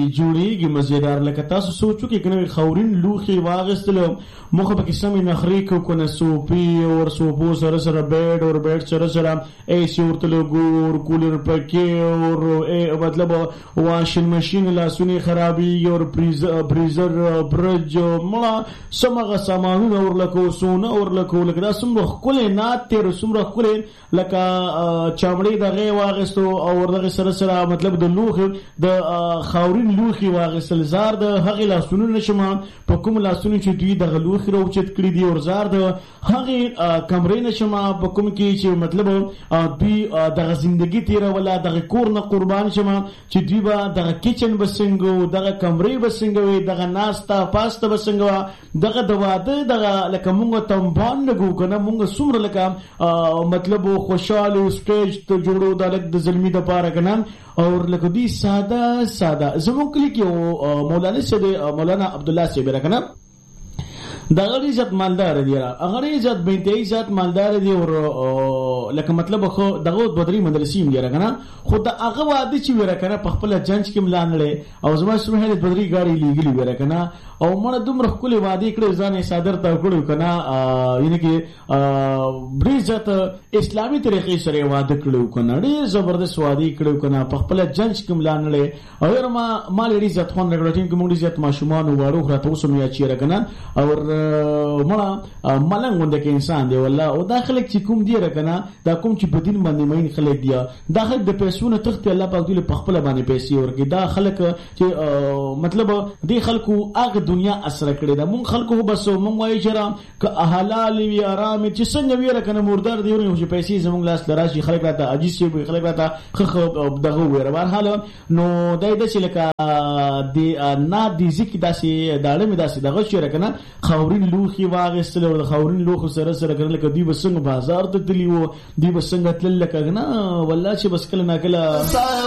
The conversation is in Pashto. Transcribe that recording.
جوړیږي مزیدار. لکه تاسو سوچو کې کنه خاورین لوخي واغستل مخه پکې سمې نخري کو کنه سوپي اور سوپو سره سره بیډ اور بیډ سره سره اي سي ورتلو ګور کولر پکې اور مطلب واشن ماشین لاسونه خرابي اور فریزر برج مړه سمغه سامانونه اور لکه سونه اور لکه دا سمره خپل نه تیر سمره خپل لکه چمړې دغه واغستو او دغه سره سره مطلب د لوخ د خاورین لوخي واغستل زار د هغه لاسونه نشم په کوم لاسونه چې دوی د لوخي راوچت کړی دی او زار د هغه کمرې نشم په کوم کې چې مطلب دوی د ژوندۍ تیر ولا د کور نه قربان شمه چې دوی به د کچن بسنګو د کمرې بسنګوي د ناستا پاسته بسنګوا دغه د واده دغه لکه مونږ تمبان لګو کنه مونږ سمره لکه مطلب خوشاله سټیج ته جوړو د لک د ظلمي د پاره کنه اور لکه دی ساده زموږ کلی کې مولانا عبدالله صاحب راکنه دا غړي عزت مالدار دی هغه عزت بنتي عزت مالدار دی او لکه مطلب خو دغه بدري مدرسې دی راکنه خو دا هغه واده چې ورکنه په خپل جنج کې ملانړې او زما سره هله بدري گاډي لیګلی ورکنه او مړه دومره خپل واده کړو ځان صادر تا کړو کنه یعنی کې بریزت اسلامي طریقې سره واده کړو کنه ډېر زبردست واده کړو کنه په خپل جنج کې ملانړې او ما لري عزت خون رګړټین کې موږ عزت ماشومان وړو راته وسمیا چې راکنه او مړه ملنګ وند کې انسان دی والله او داخله چې کوم دی راکنه دا کوم چې په دین باندې مين خلک دی داخله د پیسونه تخت الله پاک دی په خپل باندې پیسې ورګي دا خلک چې مطلب دی خلکو هغه دنیا اثر کړی دا مونږ خلکو بس مونږ وایي چې که حلال وی آرام چې څنګه وی راکنه مردار دی ورنه چې پیسې زمونږ لاس لراشي خلک راته عجیز شي خلک راته خخ دغه ویره بهر حال نو دای د چې لکه دی نه دی ځکه داسې داړه می داسې دغه شي راکنه خاورین لوخي واغستل او د خاورین لوخ سره سره کړل کدی بسنګ بازار ته تلیو دی بسنګ تل لکه نه والله چې بس کله نه کله